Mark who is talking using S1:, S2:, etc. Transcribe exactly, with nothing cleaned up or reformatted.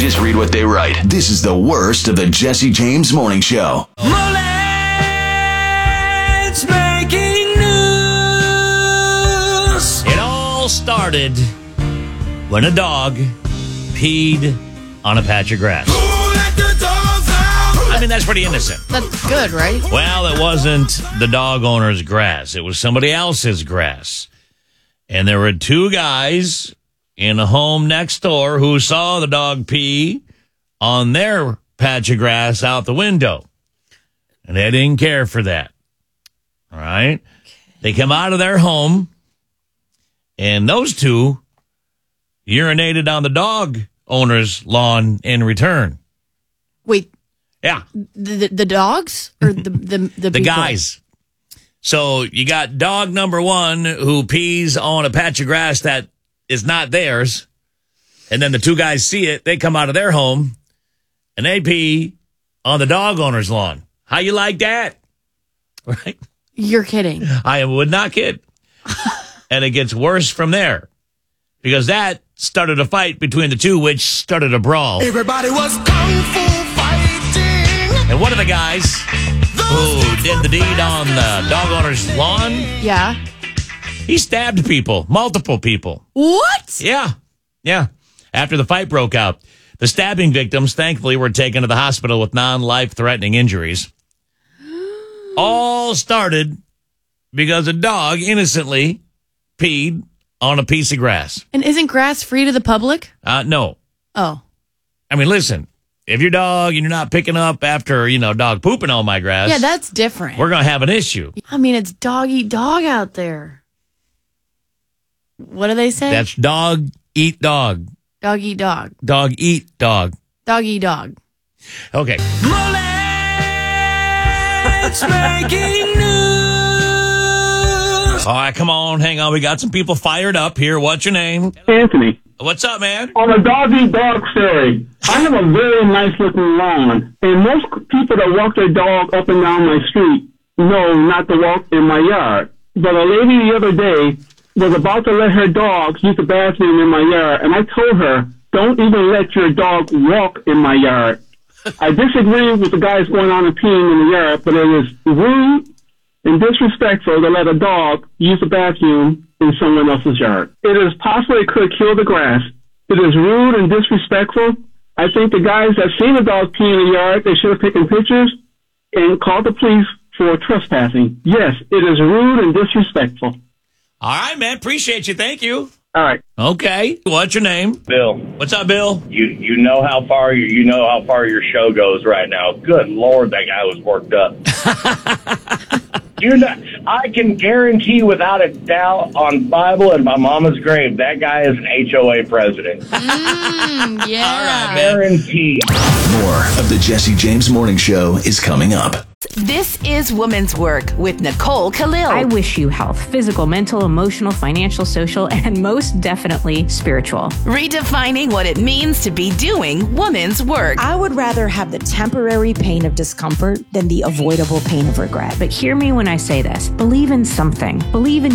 S1: just read what they write. This is the worst of the Jesse James Morning Show.
S2: Mullets making news.
S3: It all started when a dog peed on a patch of grass. I mean, that's pretty innocent.
S4: That's good, right?
S3: Well, it wasn't the dog owner's grass. It was somebody else's grass. And there were two guys in a home next door who saw the dog pee on their patch of grass out the window. And they didn't care for that. All right? They come out of their home, and those two urinated on the dog owner's lawn in return.
S4: Wait,
S3: Yeah.
S4: the, the, the dogs or the the the,
S3: The
S4: people?
S3: guys. So you got dog number one who pees on a patch of grass that is not theirs. And then the two guys see it. They come out of their home and they pee on the dog owner's lawn. How you like that? Right?
S4: You're kidding.
S3: I would not kid. And it gets worse from there because that started a fight between the two, which started a brawl.
S2: Everybody was kung fu fighting.
S3: And one of the guys who did the deed on the dog owner's lawn,
S4: Yeah.
S3: he stabbed people, multiple people.
S4: What?
S3: Yeah, yeah. After the fight broke out, the stabbing victims, thankfully, were taken to the hospital with non-life-threatening injuries. All started because a dog innocently peed on a piece of grass.
S4: And isn't grass free to the public?
S3: Uh, no.
S4: Oh.
S3: I mean, listen, if your dog and you're not picking up after, you know, dog pooping on my grass,
S4: Yeah, that's different.
S3: we're going to have an issue.
S4: I mean, it's dog eat dog out there. What do they say?
S3: That's dog eat dog.
S4: dog eat dog.
S3: Dog eat dog.
S4: Dog eat dog.
S3: Okay.
S2: Mullets making news.
S3: All right, come on, hang on. We got some people fired up here. What's your name?
S5: Anthony,
S3: What's up, man?
S5: on a doggy dog story, I have a very nice looking lawn, and most people that walk their dog up and down my street know not to walk in my yard. But a lady the other day was about to let her dog use the bathroom in my yard, and I told her, don't even let your dog walk in my yard. I disagree with the guys going on and peeing in the yard, but it is rude and disrespectful to let a dog use the bathroom in someone else's yard. It is possible it could kill the grass. It is rude and disrespectful. I think the guys that seen the dog pee in the yard, they should have taken pictures and called the police for trespassing. Yes, it is rude and disrespectful.
S3: All right, man. Appreciate you. Thank you.
S5: All right.
S3: Okay. What's your name?
S6: Bill,
S3: What's up, Bill?
S6: you you know how far you you know how far your show goes right now. Good Lord, that guy was worked up. You're not. I can guarantee without a doubt on Bible and my mama's grave that guy is an H O A president.
S4: Mm, yeah.
S3: All right, man.
S6: Guarantee.
S1: More of the Jesse James Morning Show is coming up.
S7: This is Woman's Work with Nicole Khalil.
S8: I wish you health, physical, mental, emotional, financial, social, and most definitely spiritual.
S7: Redefining what it means to be doing woman's work.
S9: I would rather have the temporary pain of discomfort than the avoidable pain of regret.
S8: But hear me when I say this. Believe in something. Believe in